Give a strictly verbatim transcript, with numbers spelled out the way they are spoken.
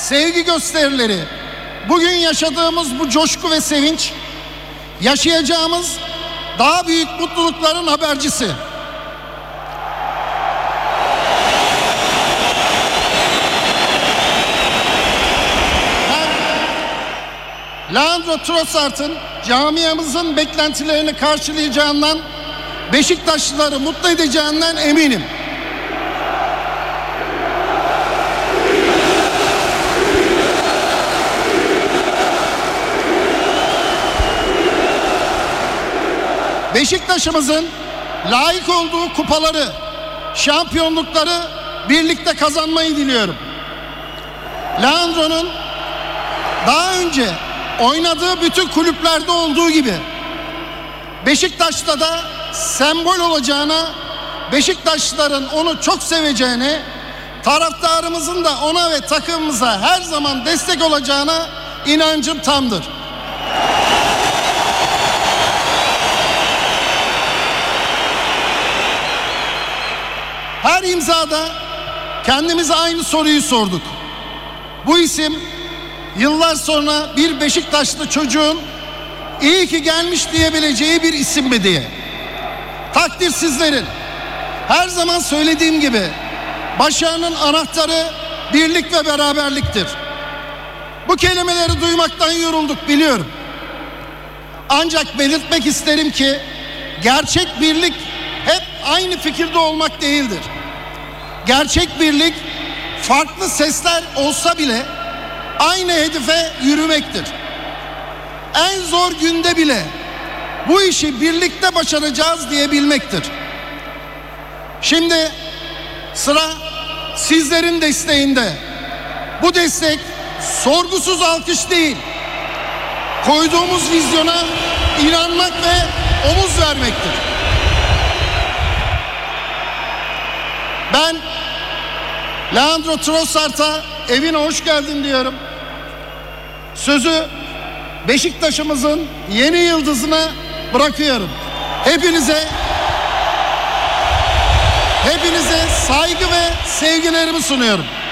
sevgi gösterileri, bugün yaşadığımız bu coşku ve sevinç, yaşayacağımız daha büyük mutlulukların habercisi. Leandro Trossard'ın camiamızın beklentilerini karşılayacağından, Beşiktaşlıları mutlu edeceğinden eminim. Beşiktaş'ımızın layık olduğu kupaları, şampiyonlukları birlikte kazanmayı diliyorum. Leandro'nun daha önce oynadığı bütün kulüplerde olduğu gibi Beşiktaş'ta da sembol olacağına, Beşiktaşlıların onu çok seveceğine, taraftarımızın da ona ve takımımıza her zaman destek olacağına inancım tamdır. Her imzada kendimize aynı soruyu sorduk. Bu isim yıllar sonra bir Beşiktaşlı çocuğun iyi ki gelmiş diyebileceği bir isim mi diye. Takdir sizlerin. Her zaman söylediğim gibi başarının anahtarı birlik ve beraberliktir. Bu kelimeleri duymaktan yorulduk biliyorum. Ancak belirtmek isterim ki gerçek birlik hep aynı fikirde olmak değildir. Gerçek birlik farklı sesler olsa bile aynı hedefe yürümektir. En zor günde bile bu işi birlikte başaracağız diyebilmektir. Şimdi sıra sizlerin desteğinde. Bu destek sorgusuz alkış değil, koyduğumuz vizyona inanmak ve omuz vermektir. Ben Leandro Trossard'a evine hoş geldin diyorum. Sözü Beşiktaş'ımızın yeni yıldızına bırakıyorum. Hepinize hepinize saygı ve sevgilerimi sunuyorum.